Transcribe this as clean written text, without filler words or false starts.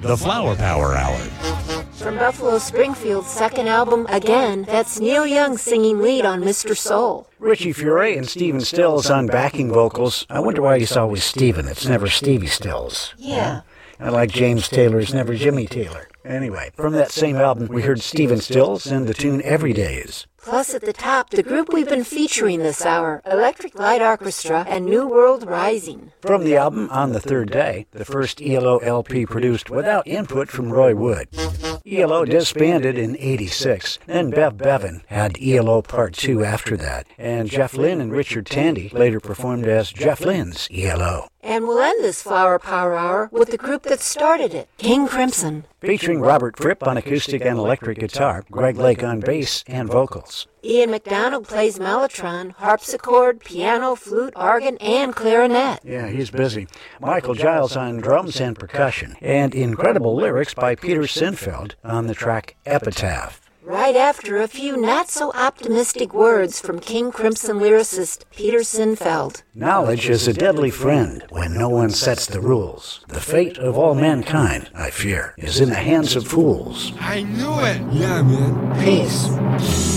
The Flower Power Hour. From Buffalo Springfield's second album, Again, that's Neil Young singing lead on Mr. Soul. Richie Furay and Stephen Stills on backing vocals. I wonder why he's always Stephen. It's never Stevie Stills. Yeah. I like James Taylor's never Jimmy Taylor. Anyway, from that same album, we heard Stephen Stills and the tune Everydays. Plus at the top, the group we've been featuring this hour, Electric Light Orchestra and New World Rising. From the album On the Third Day, the first ELO LP produced without input from Roy Wood. ELO disbanded in '86. Then Bev Bevan had ELO Part 2 after that. And Jeff Lynne and Richard Tandy later performed as Jeff Lynne's ELO. And we'll end this Flower Power Hour with the group that started it, King Crimson. Featuring Robert Fripp on acoustic and electric guitar, Greg Lake on bass and vocals. Ian McDonald plays mellotron, harpsichord, piano, flute, organ, and clarinet. Yeah, he's busy. Michael Giles on drums and percussion. And incredible lyrics by Peter Sinfeld on the track Epitaph. Right after a few not-so-optimistic words from King Crimson lyricist Peter Sinfeld. Knowledge is a deadly friend when no one sets the rules. The fate of all mankind, I fear, is in the hands of fools. I knew it! Yeah, man. Peace.